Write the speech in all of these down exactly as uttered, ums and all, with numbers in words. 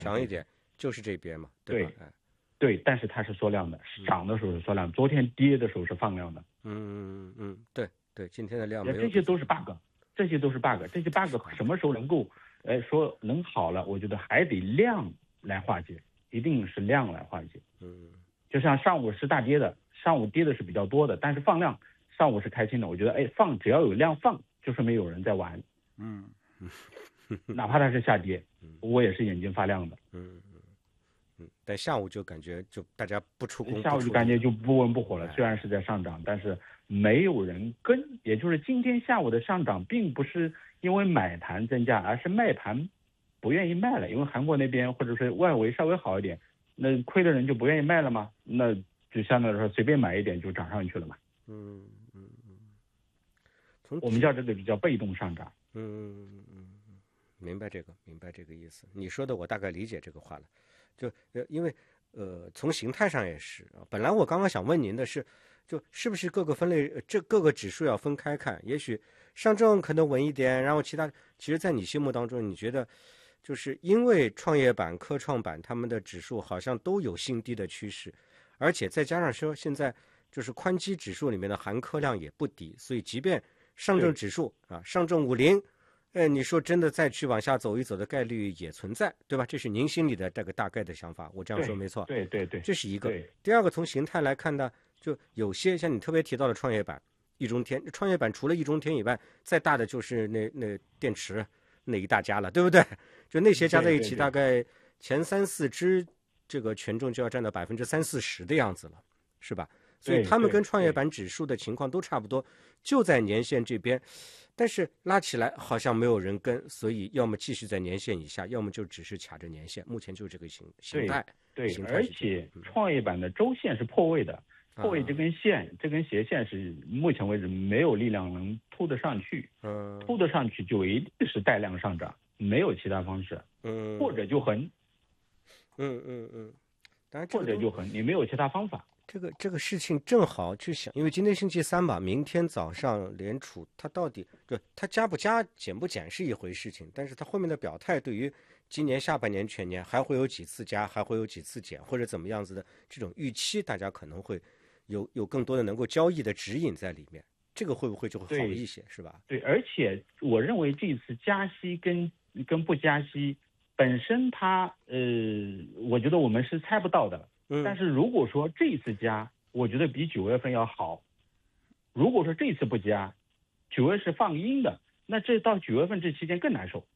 强一点，就是这边嘛，对吧？ 对，对，但是它是缩量的，涨的时候是缩量，昨天跌的时候是放量的。 嗯嗯嗯，对对，今天的量没有。 这些都是 bug， 这些都是 bug， 这些 bug 什么时候能够，哎，说能好了？我觉得还得量来化解，一定是量来化解。 嗯， 就像上午是大跌的，上午跌的是比较多的，但是放量，上午是开心的。我觉得，哎，放只要有量放，就说明有人在玩。 嗯嗯， 哪怕它是下跌，我也是眼睛发亮的。 嗯嗯嗯，但下午就感觉就大家不出工， 下午就感觉就不温不火了。虽然是在上涨，但是没有人跟，也就是今天下午的上涨，并不是因为买盘增加，而是卖盘不愿意卖了，因为韩国那边或者是外围稍微好一点，那亏的人就不愿意卖了嘛，那就相对来说随便买一点就涨上去了嘛。 嗯嗯嗯， 我们叫这个就叫被动上涨。 嗯嗯嗯，明白这个，明白这个意思。你说的我大概理解这个话了，就呃因为呃从形态上也是啊。本来我刚刚想问您的是，就是不是各个分类这各个指数要分开看？也许上证可能稳一点，然后其他，其实在你心目当中，你觉得就是因为创业板、科创板他们的指数好像都有新低的趋势，而且再加上说现在就是宽基指数里面的含科量也不低，所以即便上证指数啊，上证五零，呃，你说真的再去往下走一走的概率也存在，对吧？这是您心里的这个大概的想法，我这样说没错。 对对对， 这是一个。第二个，从形态来看呢，就有些像你特别提到的创业板、易中天，创业板除了易中天以外，再大的就是那那电池那一大家了，对不对？就那些加在一起，大概前三四只这个权重就要占到百分之三四十的样子了，是吧？所以他们跟创业板指数的情况都差不多，就在年线这边，但是拉起来好像没有人跟，所以要么继续在年线以下，要么就只是卡着年线。目前就这个形形态。 对，对，而且创业板的周线是破位的，破位这根线、啊、这根斜线是目前为止没有力量能突得上去，嗯，突得上去就一定是带量上涨，没有其他方式，嗯，或者就横， 嗯嗯嗯，当然或者就横，你没有其他方法。 这个这个事情正好去想，因为今天星期三吧，明天早上联储它到底对它加不加、减不减是一回事情，但是它后面的表态对于今年下半年全年还会有几次加，还会有几次减，或者怎么样子的这种预期，大家可能会有有更多的能够交易的指引在里面，这个会不会就会好一些，是吧？ 对，而且我认为这次加息跟跟不加息本身它呃，我觉得我们是猜不到的。但是如果说这次加，我觉得比九月份要好。如果说这次不加，九月是放阴的，那这到九月份这期间更难受。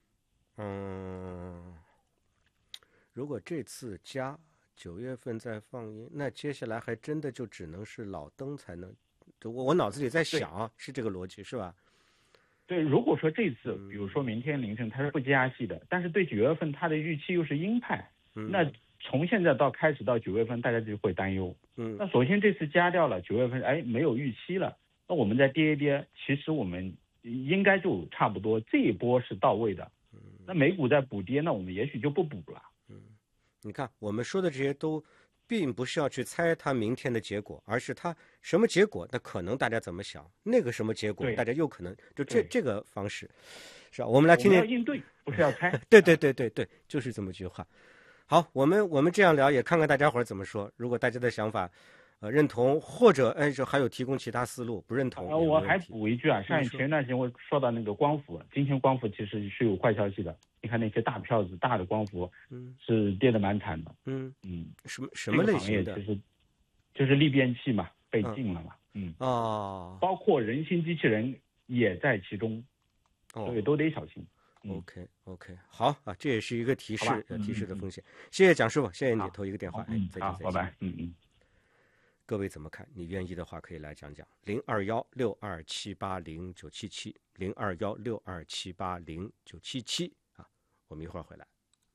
嗯，如果这次加，九月份再放阴，那接下来还真的就只能是老登才能。我我脑子里在想啊，是这个逻辑是吧？ 对，如果说这次，比如说明天凌晨它是不加息的，但是对九月份它的预期又是鹰派， 嗯、 那。从现在到开始到九月份，大家就会担忧。 嗯， 那首先这次加掉了，九月份哎没有预期了，那我们再跌一跌，其实我们应该就差不多这一波是到位的。嗯，那美股在补跌，那我们也许就不补了。 嗯，你看我们说的这些都并不是要去猜它明天的结果，而是它什么结果，那可能大家怎么想，那个什么结果，大家有可能就这这个方式，是吧？我们来听听。 我们要应对，不是要猜。 对对对对对，就是这么句话。好，我们我们这样聊，也看看大家伙儿怎么说。如果大家的想法，呃，认同或者哎，就还有提供其他思路，不认同。 呃，我还补一句啊，像前段时间我说到那个光伏，今天光伏其实是有坏消息的。你看那些大票子、大的光伏，嗯，是跌得蛮惨的。 嗯嗯， 什么什么类型的？ 其实就是利变器嘛，被禁了嘛。嗯哦， 包括人形机器人也在其中，所以都得小心。 OK OK， 好啊，这也是一个提示，呃，提示的风险。 嗯、 谢谢蒋师傅，谢谢你投一个电话，哎，再见好，拜拜。嗯嗯， 各位怎么看？你愿意的话可以来讲讲，零二幺六二七八零九七七，零二幺六二七八零九七七啊，我们一会儿回来。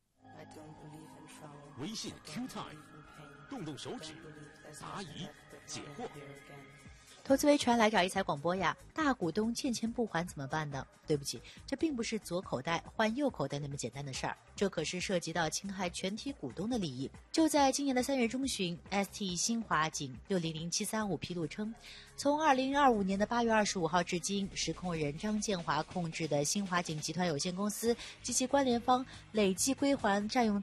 微信 Q Time， 动动手指，答疑解惑。 投资维权来找一财广播呀，大股东欠钱不还怎么办呢？对不起，这并不是左口袋换右口袋那么简单的事儿，这可是涉及到侵害全体股东的利益。就在今年的三月中旬 ，S T 新华锦六零零七三五披露称，从二零二五年的八月二十五号至今，实控人张建华控制的新华锦集团有限公司及其关联方累计归还占用